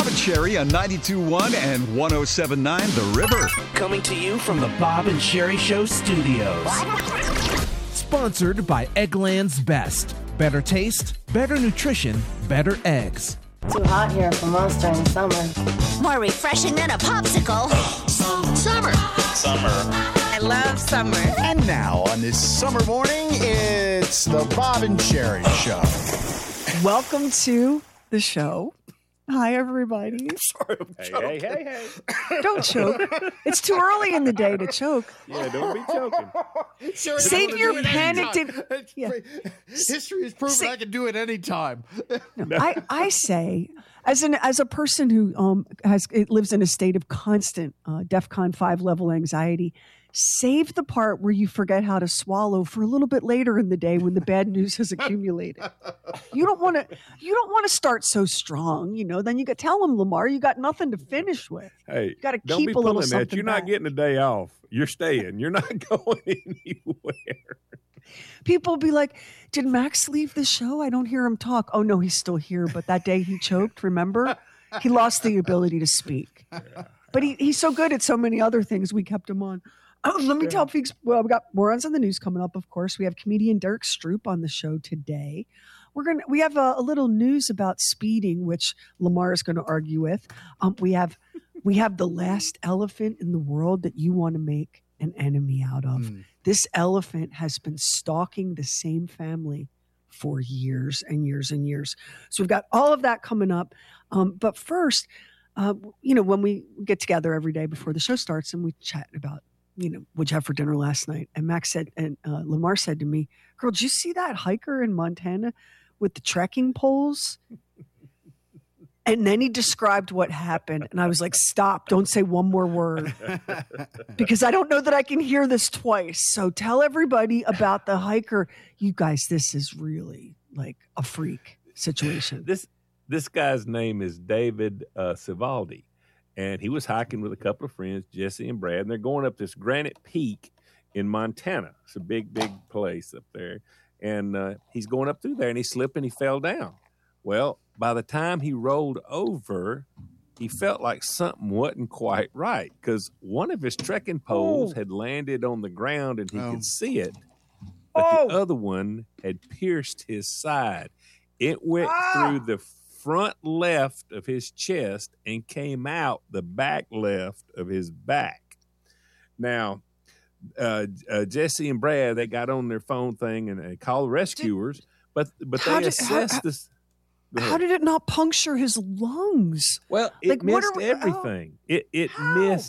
Bob and Sherry on 92.1 and 107.9 The River. Coming to you from the Bob and Sherry Show studios. Sponsored by Eggland's Best. Better taste, better nutrition, better eggs. Too hot here for most during the summer. More refreshing than a popsicle. Summer. I love summer. And now, on this summer morning, it's the Bob and Sherry Show. Welcome to the show. Hi, everybody. Sorry, I'm joking. Hey. Don't choke. It's too early in the day to choke. Yeah, don't be choking. Sherry, Save your panic. Yeah. History has proven I can do it anytime. No, I say, as a person who lives in a state of constant DEFCON 5 level anxiety, save the part where you forget how to swallow for a little bit later in the day when the bad news has accumulated. You don't want to start so strong, Then you got tell them, Lamar, you got nothing to finish with. Hey, you got to don't keep be a little pulling something that. You're back. not getting a day off. You're staying. You're not going anywhere. People be like, did Max leave the show? I don't hear him talk. Oh, no, he's still here. But that day he choked, remember? He lost the ability to speak. But he's so good at so many other things, we kept him on. Let me tell folks, well, we got morons on the news coming up, of course. We have comedian Derek Stroop on the show today. We have a little news about speeding, which Lamar is going to argue with. We have the last elephant in the world that you want to make an enemy out of. This elephant has been stalking the same family for years and years and years. So we've got all of that coming up. But first, when we get together every day before the show starts and we chat about, what'd you have for dinner last night? And Max said, and Lamar said to me, girl, did you see that hiker in Montana with the trekking poles? And then he described what happened. And I was like, stop, don't say one more word. Because I don't know that I can hear this twice. So tell everybody about the hiker. You guys, this is really like a freak situation. This guy's name is David Sivaldi. And he was hiking with a couple of friends, Jesse and Brad, and they're going up this Granite Peak in Montana. It's a big, big place up there. And he's going up through there, and he slipped and he fell down. Well, by the time he rolled over, he felt like something wasn't quite right because one of his trekking poles had landed on the ground and he could see it, but the other one had pierced his side. It went through the front left of his chest and came out the back left of his back. Now, Jesse and Brad, they got on their phone thing and they called the rescuers, but they assessed this. How did it not puncture his lungs? Well, it missed everything. It missed.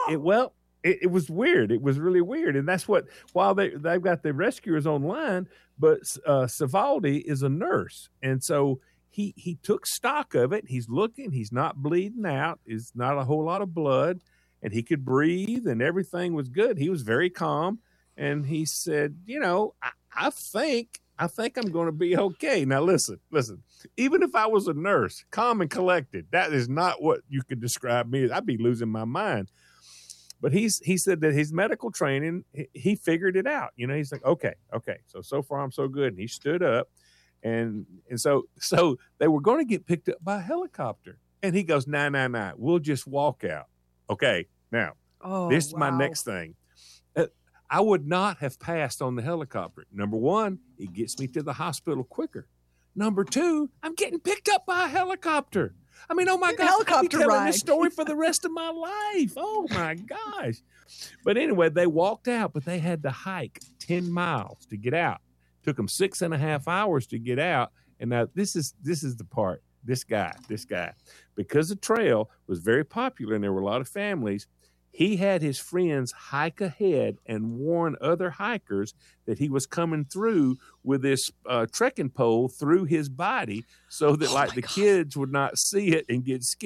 It was weird. It was really weird, and that's what. While they've got the rescuers online, but Sivaldi is a nurse, and so he took stock of it. He's looking. He's not bleeding out. It's not a whole lot of blood, and he could breathe, and everything was good. He was very calm, and he said, I think I'm going to be okay. Now, listen. Even if I was a nurse, calm and collected, that is not what you could describe me as. I'd be losing my mind. But he said that his medical training, he figured it out. He's like, okay. So far I'm so good. And he stood up, and so they were going to get picked up by a helicopter. And he goes, nah, we'll just walk out. Okay, now this is my next thing. I would not have passed on the helicopter. Number one, it gets me to the hospital quicker. Number two, I'm getting picked up by a helicopter. I mean, oh my gosh, I'll be telling this story for the rest of my life. Oh my gosh. But anyway, they walked out, but they had to hike 10 miles to get out. Took them 6.5 hours to get out. And now this is the part. This guy, because the trail was very popular and there were a lot of families, he had his friends hike ahead and warn other hikers that he was coming through with this trekking pole through his body so that the kids would not see it and get scared.